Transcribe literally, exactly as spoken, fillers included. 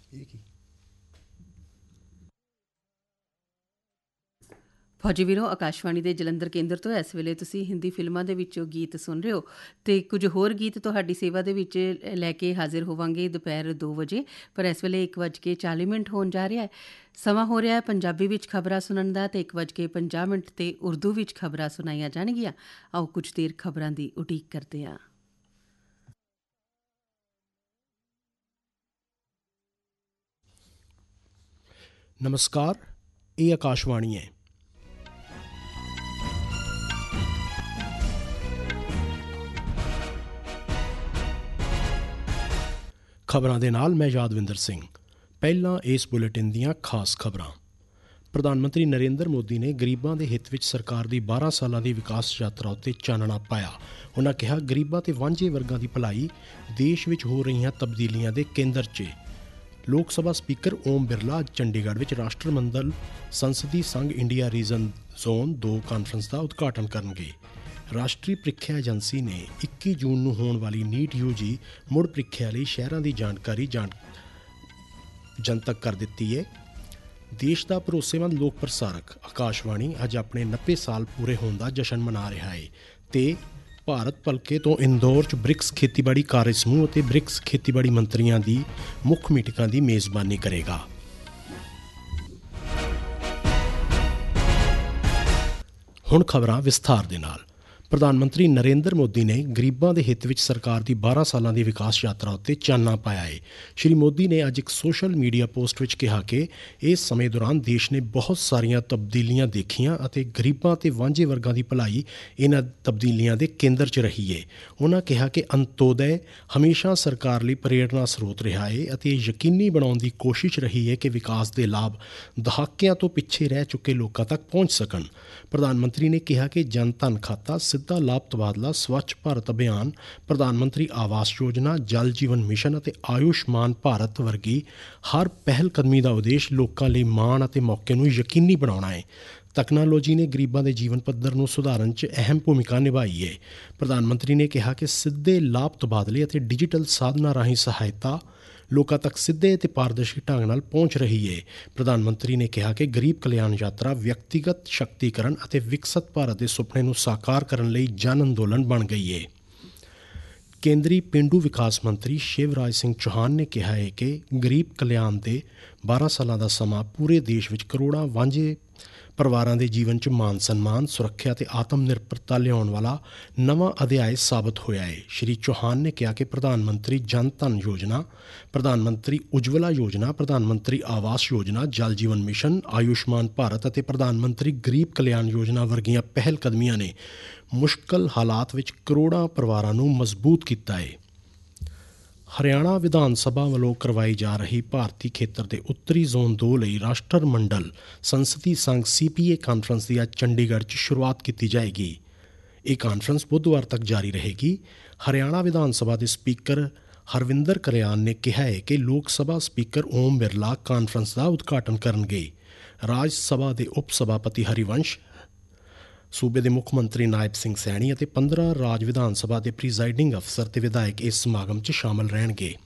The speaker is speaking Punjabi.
ਫੌਜੀ ਵੀਰੋ, ਆਕਾਸ਼ਵਾਣੀ ਦੇ ਜਲੰਧਰ ਕੇਂਦਰ ਤੋਂ ਇਸ ਵੇਲੇ ਤੁਸੀਂ ਹਿੰਦੀ ਫਿਲਮਾਂ ਦੇ ਵਿੱਚੋਂ ਗੀਤ ਸੁਣ ਰਹੇ ਹੋ ਅਤੇ ਕੁਝ ਹੋਰ ਗੀਤ ਤੁਹਾਡੀ ਸੇਵਾ ਦੇ ਵਿੱਚ ਲੈ ਕੇ ਹਾਜ਼ਰ ਹੋਵਾਂਗੇ ਦੁਪਹਿਰ ਦੋ ਵਜੇ। ਪਰ ਇਸ ਵੇਲੇ ਇੱਕ ਵੱਜ ਕੇ ਚਾਲੀ ਮਿੰਟ ਹੋਣ ਜਾ ਰਿਹਾ ਹੈ। ਸਮਾਂ ਹੋ ਰਿਹਾ ਹੈ ਪੰਜਾਬੀ ਵਿੱਚ ਖਬਰਾਂ ਸੁਣਨ ਦਾ ਅਤੇ ਇੱਕ ਵੱਜ ਕੇ ਪੰਜਾਹ ਮਿੰਟ ਤੇ ਉਰਦੂ ਵਿੱਚ ਖਬਰਾਂ ਸੁਣਾਈਆਂ ਜਾਣਗੀਆਂ। ਆਓ ਕੁਝ ਦੇਰ ਖਬਰਾਂ ਦੀ ਉਡੀਕ ਕਰਦੇ ਹਾਂ। ਨਮਸਕਾਰ, ਇਹ ਆਕਾਸ਼ਵਾਣੀ ਹੈ। ਖਬਰਾਂ ਦੇ ਨਾਲ ਮੈਂ ਯਾਦਵਿੰਦਰ ਸਿੰਘ। ਪਹਿਲਾਂ ਇਸ ਬੁਲੇਟਿਨ ਦੀਆਂ ਖਾਸ ਖਬਰਾਂ। ਪ੍ਰਧਾਨ ਮੰਤਰੀ ਨਰਿੰਦਰ ਮੋਦੀ ਨੇ ਗਰੀਬਾਂ ਦੇ ਹਿੱਤ ਵਿੱਚ ਸਰਕਾਰ ਦੀ ਬਾਰ੍ਹਾਂ ਸਾਲਾਂ ਦੀ ਵਿਕਾਸ ਯਾਤਰਾ ਉੱਤੇ ਚਾਨਣਾ ਪਾਇਆ। ਉਹਨਾਂ ਕਿਹਾ, ਗਰੀਬਾਂ ਤੇ ਵਾਂਝੇ ਵਰਗਾਂ ਦੀ ਭਲਾਈ ਦੇਸ਼ ਵਿੱਚ ਹੋ ਰਹੀਆਂ ਤਬਦੀਲੀਆਂ ਦੇ ਕੇਂਦਰ 'ਚ। ਲੋਕ ਸਭਾ ਸਪੀਕਰ ਓਮ ਬਿਰਲਾ ਅੱਜ ਚੰਡੀਗੜ੍ਹ ਵਿੱਚ ਰਾਸ਼ਟਰਮੰਡਲ ਸੰਸਦੀ ਸੰਘ ਇੰਡੀਆ ਰੀਜਨ ਜ਼ੋਨ ਦੋ ਕਾਨਫਰੰਸ ਦਾ ਉਦਘਾਟਨ ਕਰਨਗੇ। ਰਾਸ਼ਟਰੀ ਪ੍ਰੀਖਿਆ ਏਜੰਸੀ ਨੇ ਇੱਕੀ ਜੂਨ ਨੂੰ ਹੋਣ ਵਾਲੀ ਨੀਟ ਯੂ ਜੀ ਮੁੜ ਪ੍ਰੀਖਿਆ ਲਈ ਸ਼ਹਿਰਾਂ ਦੀ ਜਾਣਕਾਰੀ ਜਾਣ ਜਨਤਕ ਕਰ ਦਿੱਤੀ ਹੈ। ਦੇਸ਼ ਦਾ ਭਰੋਸੇਮੰਦ ਲੋਕ ਪ੍ਰਸਾਰਕ ਆਕਾਸ਼ਵਾਣੀ ਅੱਜ ਆਪਣੇ ਨੱਬੇ ਸਾਲ ਪੂਰੇ ਹੋਣ ਦਾ ਜਸ਼ਨ ਮਨਾ ਰਿਹਾ ਹੈ ਅਤੇ ਭਾਰਤ ਭਲਕੇ ਤੋਂ ਇੰਦੌਰ 'ਚ ਬ੍ਰਿਕਸ ਖੇਤੀਬਾੜੀ ਕਾਰਜ ਸਮੂਹ ਅਤੇ ਬ੍ਰਿਕਸ ਖੇਤੀਬਾੜੀ ਮੰਤਰੀਆਂ ਦੀ ਮੁੱਖ ਮੀਟਿੰਗਾਂ ਦੀ ਮੇਜ਼ਬਾਨੀ ਕਰੇਗਾ। ਹੁਣ ਖਬਰਾਂ ਵਿਸਥਾਰ ਦੇ ਨਾਲ। ਪ੍ਰਧਾਨ ਮੰਤਰੀ ਨਰਿੰਦਰ ਮੋਦੀ ਨੇ ਗਰੀਬਾਂ ਦੇ ਹਿੱਤ ਵਿੱਚ ਸਰਕਾਰ ਦੀ ਬਾਰ੍ਹਾਂ ਸਾਲਾਂ ਦੀ ਵਿਕਾਸ ਯਾਤਰਾ ਉੱਤੇ ਚਾਨਣਾ ਪਾਇਆ ਹੈ। ਸ਼੍ਰੀ ਮੋਦੀ ਨੇ ਅੱਜ ਇੱਕ ਸੋਸ਼ਲ ਮੀਡੀਆ ਪੋਸਟ ਵਿੱਚ ਕਿਹਾ ਕਿ ਇਸ ਸਮੇਂ ਦੌਰਾਨ ਦੇਸ਼ ਨੇ ਬਹੁਤ ਸਾਰੀਆਂ ਤਬਦੀਲੀਆਂ ਦੇਖੀਆਂ ਅਤੇ ਗਰੀਬਾਂ ਅਤੇ ਵਾਂਝੇ ਵਰਗਾਂ ਦੀ ਭਲਾਈ ਇਹਨਾਂ ਤਬਦੀਲੀਆਂ ਦੇ ਕੇਂਦਰ 'ਚ ਰਹੀ ਹੈ। ਉਹਨਾਂ ਕਿਹਾ ਕਿ ਅੰਤੋਦੈ ਹਮੇਸ਼ਾ ਸਰਕਾਰ ਲਈ ਪ੍ਰੇਰਨਾ ਸਰੋਤ ਰਿਹਾ ਹੈ ਅਤੇ ਇਹ ਯਕੀਨੀ ਬਣਾਉਣ ਦੀ ਕੋਸ਼ਿਸ਼ ਰਹੀ ਹੈ ਕਿ ਵਿਕਾਸ ਦੇ ਲਾਭ ਦਹਾਕਿਆਂ ਤੋਂ ਪਿੱਛੇ ਰਹਿ ਚੁੱਕੇ ਲੋਕਾਂ ਤੱਕ ਪਹੁੰਚ ਸਕਣ। ਪ੍ਰਧਾਨ ਮੰਤਰੀ ਨੇ ਕਿਹਾ ਕਿ ਜਨ ਧਨ ਖਾਤਾ, ਸਿੱਧਾ ਲਾਭ ਤਬਾਦਲਾ, ਸਵੱਛ ਭਾਰਤ ਅਭਿਆਨ, ਪ੍ਰਧਾਨ ਮੰਤਰੀ ਆਵਾਸ ਯੋਜਨਾ, ਜਲ ਜੀਵਨ ਮਿਸ਼ਨ ਅਤੇ ਆਯੁਸ਼ਮਾਨ ਭਾਰਤ ਵਰਗੀ ਹਰ ਪਹਿਲ ਕਦਮੀ ਦਾ ਉਦੇਸ਼ ਲੋਕਾਂ ਲਈ ਮਾਣ ਅਤੇ ਮੌਕੇ ਨੂੰ ਯਕੀਨੀ ਬਣਾਉਣਾ ਹੈ। ਤਕਨਾਲੋਜੀ ਨੇ ਗਰੀਬਾਂ ਦੇ ਜੀਵਨ ਪੱਧਰ ਨੂੰ ਸੁਧਾਰਨ 'ਚ ਅਹਿਮ ਭੂਮਿਕਾ ਨਿਭਾਈ ਹੈ। ਪ੍ਰਧਾਨ ਮੰਤਰੀ ਨੇ ਕਿਹਾ ਕਿ ਸਿੱਧੇ ਲਾਭ ਤਬਾਦਲੇ ਅਤੇ ਡਿਜੀਟਲ ਸਾਧਨਾਂ ਰਾਹੀਂ ਸਹਾਇਤਾ ਲੋਕਾਂ ਤੱਕ ਸਿੱਧੇ ਅਤੇ ਪਾਰਦਰਸ਼ੀ ਢੰਗ ਨਾਲ ਪਹੁੰਚ ਰਹੀ ਹੈ। ਪ੍ਰਧਾਨ ਮੰਤਰੀ ਨੇ ਕਿਹਾ ਕਿ ਗਰੀਬ ਕਲਿਆਣ ਯਾਤਰਾ ਵਿਅਕਤੀਗਤ ਸ਼ਕਤੀਕਰਨ ਅਤੇ ਵਿਕਸਤ ਭਾਰਤ ਦੇ ਸੁਪਨੇ ਨੂੰ ਸਾਕਾਰ ਕਰਨ ਲਈ ਜਨ ਅੰਦੋਲਨ ਬਣ ਗਈ ਹੈ। ਕੇਂਦਰੀ ਪੇਂਡੂ ਵਿਕਾਸ ਮੰਤਰੀ ਸ਼ਿਵਰਾਜ ਸਿੰਘ ਚੌਹਾਨ ਨੇ ਕਿਹਾ ਹੈ ਕਿ ਗਰੀਬ ਕਲਿਆਣ ਦੇ ਬਾਰ੍ਹਾਂ ਸਾਲਾਂ ਦਾ ਸਮਾਂ ਪੂਰੇ ਦੇਸ਼ ਵਿੱਚ ਕਰੋੜਾਂ ਵਾਂਝੇ ਪਰਿਵਾਰਾਂ ਦੇ ਜੀਵਨ 'ਚ ਮਾਨ ਸਨਮਾਨ, ਸੁਰੱਖਿਆ ਅਤੇ ਆਤਮ ਨਿਰਭਰਤਾ ਲਿਆਉਣ ਵਾਲਾ ਨਵਾਂ ਅਧਿਆਇ ਸਾਬਤ ਹੋਇਆ ਹੈ। ਸ਼੍ਰੀ ਚੌਹਾਨ ਨੇ ਕਿਹਾ ਕਿ ਪ੍ਰਧਾਨ ਮੰਤਰੀ ਜਨ ਧਨ ਯੋਜਨਾ, ਪ੍ਰਧਾਨ ਮੰਤਰੀ ਉਜਵਲਾ ਯੋਜਨਾ, ਪ੍ਰਧਾਨ ਮੰਤਰੀ ਆਵਾਸ ਯੋਜਨਾ, ਜਲ ਜੀਵਨ ਮਿਸ਼ਨ, ਆਯੁਸ਼ਮਾਨ ਭਾਰਤ ਅਤੇ ਪ੍ਰਧਾਨ ਮੰਤਰੀ ਗਰੀਬ ਕਲਿਆਣ ਯੋਜਨਾ ਵਰਗੀਆਂ ਪਹਿਲ ਕਦਮੀਆਂ ਨੇ ਮੁਸ਼ਕਲ ਹਾਲਾਤ ਵਿੱਚ ਕਰੋੜਾਂ ਪਰਿਵਾਰਾਂ ਨੂੰ ਮਜ਼ਬੂਤ ਕੀਤਾ ਹੈ। ਹਰਿਆਣਾ ਵਿਧਾਨ ਸਭਾ ਵੱਲੋਂ ਕਰਵਾਈ ਜਾ ਰਹੀ ਭਾਰਤੀ ਖੇਤਰ ਦੇ ਉੱਤਰੀ ਜ਼ੋਨ ਦੋ ਲਈ ਰਾਸ਼ਟਰਮੰਡਲ ਸੰਸਦੀ ਸੰਘ ਸੀ ਪੀ ਏ ਕਾਨਫਰੰਸ ਦੀ ਅੱਜ ਚੰਡੀਗੜ੍ਹ 'ਚ ਸ਼ੁਰੂਆਤ ਕੀਤੀ ਜਾਏਗੀ। ਇਹ ਕਾਨਫਰੰਸ ਬੁੱਧਵਾਰ ਤੱਕ ਜਾਰੀ ਰਹੇਗੀ। ਹਰਿਆਣਾ ਵਿਧਾਨ ਸਭਾ ਦੇ ਸਪੀਕਰ ਹਰਵਿੰਦਰ ਕਲਿਆਣ ਨੇ ਕਿਹਾ ਹੈ ਕਿ ਲੋਕ ਸਭਾ ਸਪੀਕਰ ਓਮ ਬਿਰਲਾ ਕਾਨਫਰੰਸ ਦਾ ਉਦਘਾਟਨ ਕਰਨਗੇ। ਰਾਜ ਸਭਾ ਦੇ ਉਪ ਸਭਾਪਤੀ ਹਰੀਵੰਸ਼, ਸੂਬੇ ਦੇ ਮੁੱਖ ਮੰਤਰੀ ਨਾਇਬ ਸਿੰਘ ਸੈਣੀ ਅਤੇ ਪੰਦਰਾਂ ਰਾਜ ਵਿਧਾਨ ਸਭਾ ਦੇ ਪ੍ਰੀਜ਼ਾਈਡਿੰਗ ਅਫਸਰ ਤੇ ਵਿਧਾਇਕ ਇਸ ਸਮਾਗਮ 'ਚ ਸ਼ਾਮਲ ਰਹਿਣਗੇ।